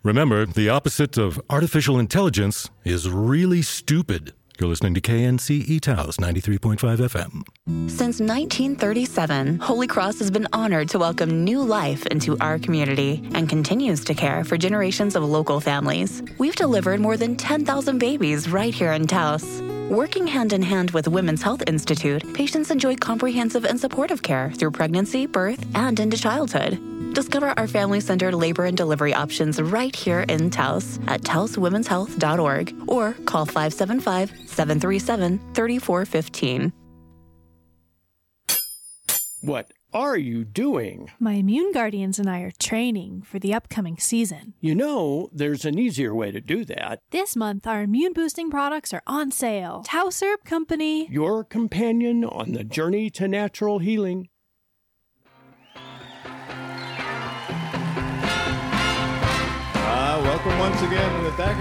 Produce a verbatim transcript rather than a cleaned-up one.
Remember, the opposite of artificial intelligence is really stupid. You're listening to K N C E Taos ninety-three point five F M. Since nineteen thirty-seven, Holy Cross has been honored to welcome new life into our community and continues to care for generations of local families. We've delivered more than ten thousand babies right here in Taos. Working hand in hand with Women's Health Institute, patients enjoy comprehensive and supportive care through pregnancy, birth, and into childhood. Discover our family-centered labor and delivery options right here in Taos at taos women's health dot org or call five seven five, seven three seven, three four one five. What are you doing? My Immune Guardians and I are training for the upcoming season. You know, there's an easier way to do that. This month, our immune-boosting products are on sale. Taos Herb Company. Your companion on the journey to natural healing. Uh, welcome once again to the Thacker